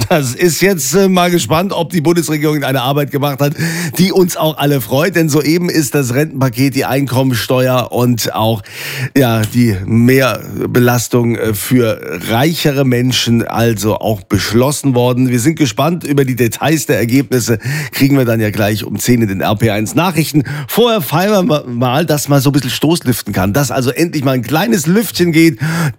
Das ist jetzt mal gespannt, ob die Bundesregierung eine Arbeit gemacht hat, die uns auch alle freut. Denn soeben ist das Rentenpaket, die Einkommensteuer und auch die Mehrbelastung für reichere Menschen also auch beschlossen worden. Wir sind gespannt über die Details der Ergebnisse. Kriegen wir dann ja gleich um 10 in den RP1 Nachrichten. Vorher feiern wir mal, dass man so ein bisschen Stoßlüften kann. Dass also endlich mal ein kleines Lüftchen geht